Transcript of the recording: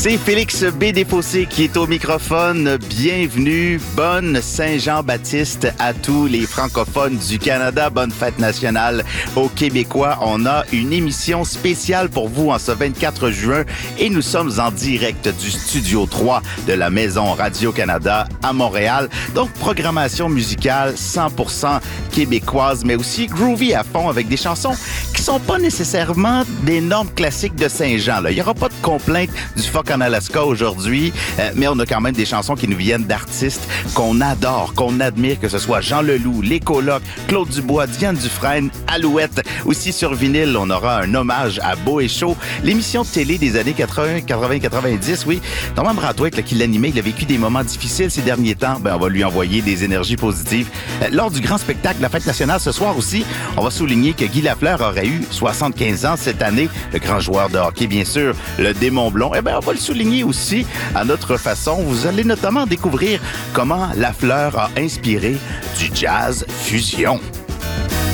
C'est Félix B. Desfossés qui est au microphone. Bienvenue, bonne Saint-Jean-Baptiste à tous les francophones du Canada. Bonne fête nationale aux Québécois. On a une émission spéciale pour vous en ce 24 juin et nous sommes en direct du Studio 3 de la Maison Radio-Canada à Montréal. Donc, programmation musicale 100% québécoise, mais aussi groovy à fond avec des chansons qui sont pas nécessairement des normes classiques de Saint-Jean. Là. Il n'y aura pas de complainte du phoque en Alaska aujourd'hui, mais on a quand même des chansons qui nous viennent d'artistes qu'on adore, qu'on admire, que ce soit Jean Leloup, Les Colocs, Claude Dubois, Diane Dufresne, Alouette. Aussi sur vinyle, on aura un hommage à Beau et Chaud, l'émission de télé des années 80, 90, oui. Norman Brathwaite, qui l'animait, il a vécu des moments difficiles ces derniers temps. On va lui envoyer des énergies positives. Lors du grand spectacle de la Fête nationale ce soir aussi, on va souligner que Guy Lafleur aurait eu 75 ans cette année. Le grand joueur de hockey, bien sûr, le démon blond. On va le souligner aussi à notre façon. Vous allez notamment découvrir comment Lafleur a inspiré du jazz fusion.